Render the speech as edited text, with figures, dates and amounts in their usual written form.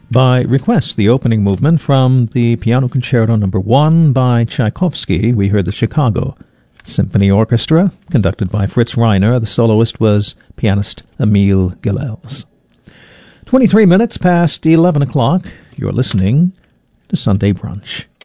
By request, the opening movement from the Piano Concerto No. 1 by Tchaikovsky. We heard the Chicago Symphony Orchestra, conducted by Fritz Reiner. The soloist was pianist Emile Gilels. 23 minutes past 11 o'clock. You're listening to Sunday Brunch.